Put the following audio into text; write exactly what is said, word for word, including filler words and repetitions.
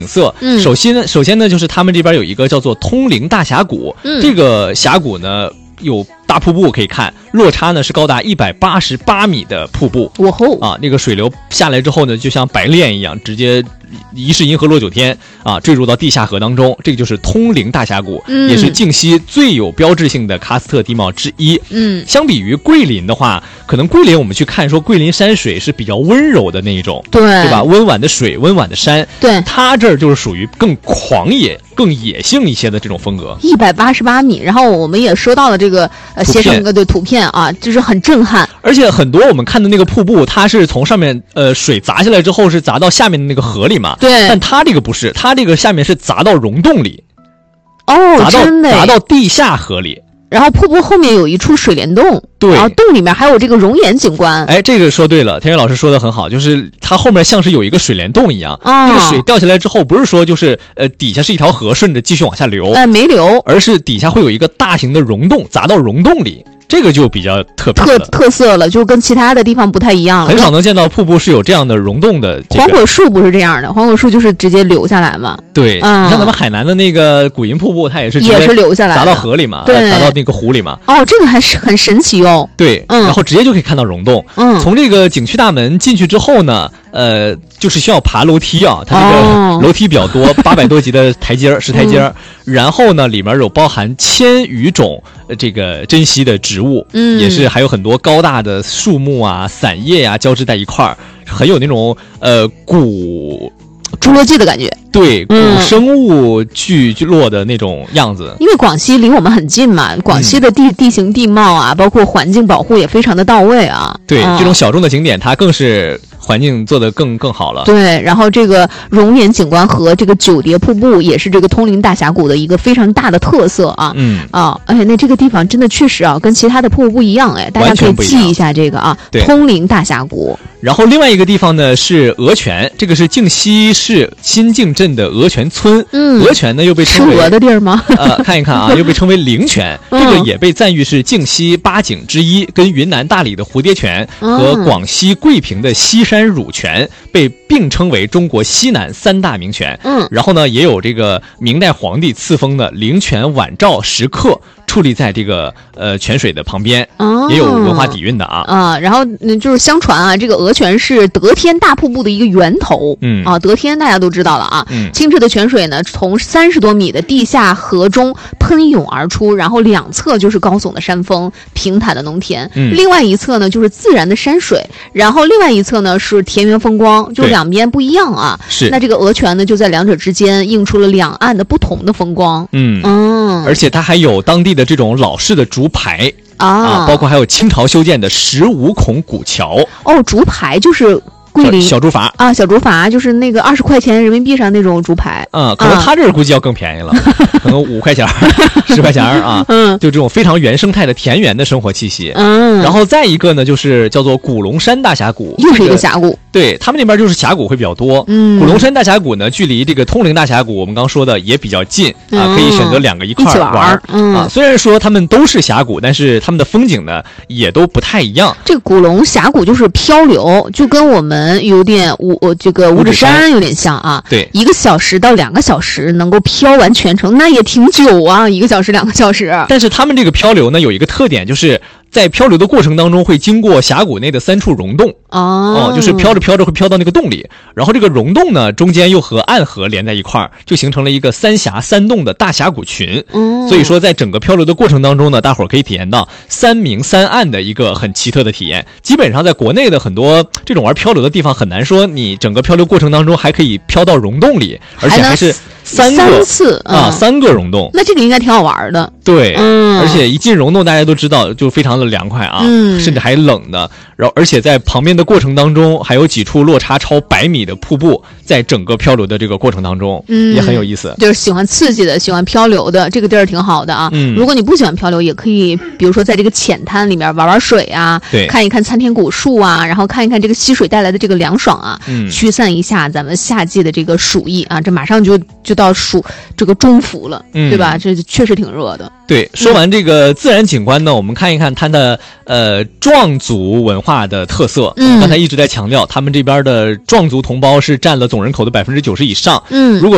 景色。嗯，首先呢，首先呢，就是他们这边有一个叫做通灵大峡谷，嗯，这个峡谷呢有大瀑布可以看，落差呢是高达一百八十八米的瀑布。 哇吼！ 啊，那个水流下来之后呢，就像白练一样，直接疑是银河落九天啊，坠入到地下河当中。这个就是通灵大峡谷，嗯、也是靖西最有标志性的喀斯特地貌之一。嗯，相比于桂林的话，可能桂林我们去看说桂林山水是比较温柔的那一种， 对对吧？温婉的水，温婉的山。 对， 它这儿就是属于更狂野、更野性一些的这种风格。 一百八十八米，然后我们也收到了这个呃携程的对图片啊，就是很震撼。 而且很多我们看的那个瀑布，它是从上面呃水砸下来之后是砸到下面的那个河里嘛？ 对。 但它这个不是，它这个下面是砸到溶洞里。 哦， 砸到真的砸到地下河里。 然后瀑布后面有一处水帘洞， 对， 然后洞里面还有这个熔岩景观。 哎，这个说对了，田宇老师说的很好，就是它后面像是有一个水帘洞一样，啊、这个水掉下来之后，不是说就是呃底下是一条河顺着继续往下流， 哎，没流， 而是底下会有一个大型的溶洞，砸到溶洞里。这个就比较特别特特色了，就跟其他的地方不太一样了。 很少能见到瀑布是有这样的溶洞的、这个。 黄果树不是这样的，黄果树就是直接流下来嘛。 对，嗯、你像咱们海南的那个古银瀑布，它也是也是流下来， 砸到河里嘛， 对， 砸到那个湖里嘛。 哦，这个还是很神奇哦。 对，嗯，然后直接就可以看到溶洞。嗯，从这个景区大门进去之后呢，呃，就是需要爬楼梯啊，它这个楼梯比较多，八百多级的台阶石台阶、嗯，然后呢，里面有包含千余种呃这个珍稀的植物，嗯，也是。是还有很多高大的树木啊、伞叶啊交织在一块儿，很有那种呃古侏罗纪的感觉。 对，古生物聚落的那种样子。 因为广西离我们很近嘛，广西的地、嗯、地形地貌啊，包括环境保护也非常的到位啊。 对，嗯、这种小众的景点，它更是环境做得更更好了。 对，然后这个熔岩景观和这个九叠瀑布也是这个通灵大峡谷的一个非常大的特色啊。嗯啊，而且那这个地方真的确实啊，跟其他的瀑布不一样哎，大家可以记一下这个啊，通灵大峡谷。 然后另外一个地方呢是鹅泉，这个是靖西市新靖镇的鹅泉村。嗯，鹅泉呢又被称为吃鹅的地儿吗？ 呃，看一看啊，又被称为灵泉，这个也被赞誉是靖西八景之一，跟云南大理的蝴蝶泉和广西桂平的西山乳泉被并称为中国西南三大名泉。嗯，然后呢，也有这个明代皇帝赐封的灵泉晚照石刻矗立在这个呃泉水的旁边，哦、也有文化底蕴的啊。 啊，然后就是相传啊，这个鹅泉是得天大瀑布的一个源头。嗯啊，得天大家都知道了啊。嗯，清澈的泉水呢，从三十多米的地下河中喷涌而出，然后两侧就是高耸的山峰、平坦的农田，嗯、另外一侧呢就是自然的山水，然后另外一侧呢是田园风光，就两边不一样啊。 是， 那这个鹅泉呢就在两者之间映出了两岸的不同的风光。 嗯嗯，而且它还有当地的这种老式的竹排啊, 啊，包括还有清朝修建的十五孔古桥。 哦，竹排就是桂林小竹筏啊，小竹筏就是那个二十块钱人民币上那种竹排。 嗯，可能他这儿估计要更便宜了，可能五块钱、十块钱啊。嗯，就这种非常原生态的田园的生活气息。嗯，然后再一个呢，就是叫做古龙山大峡谷， 又是一个峡谷。 对他们那边就是峡谷会比较多。嗯，古龙山大峡谷呢，距离这个通灵大峡谷我们刚说的也比较近、嗯、啊，可以选择两个一块玩玩。嗯啊，虽然说他们都是峡谷，但是他们的风景呢也都不太一样。 这个古龙峡谷就是漂流，就跟我们有点五呃这个五指山有点像啊。 对， 一个小时到两个小时能够漂完全程，那也挺久啊，一个小时两个小时。 但是他们这个漂流呢有一个特点，就是在漂流的过程当中会经过峡谷内的三处溶洞。哦、哦，就是飘着飘着会飘到那个洞里，然后这个溶洞呢中间又和暗河连在一块儿，就形成了一个三峡三洞的大峡谷群。嗯，所以说在整个漂流的过程当中呢，大伙儿可以体验到三明三暗的一个很奇特的体验。基本上在国内的很多这种玩漂流的地方，很难说你整个漂流过程当中还可以飘到溶洞里，而且还是三个三次、嗯、 啊三个溶洞。 那这个应该挺好玩的。 对，嗯，而且一进溶洞大家都知道就非常的凉快啊，嗯，甚至还冷的。然后而且在旁边的过程当中还有几处落差超百米的瀑布，在整个漂流的这个过程当中，嗯，也很有意思。 就是喜欢刺激的喜欢漂流的这个地儿挺好的啊。嗯，如果你不喜欢漂流也可以比如说在这个浅滩里面玩玩水啊， 对， 看一看参天古树啊，然后看一看这个溪水带来的这个凉爽啊，嗯，驱散一下咱们夏季的这个暑意啊。这马上就就到暑这个中伏了，嗯，对吧？这确实挺热的。 对，说完这个自然景观呢，嗯、我们看一看它的呃壮族文化的特色。嗯，刚才一直在强调，他们这边的壮族同胞是占了总人口的百分之九十以上。嗯，如果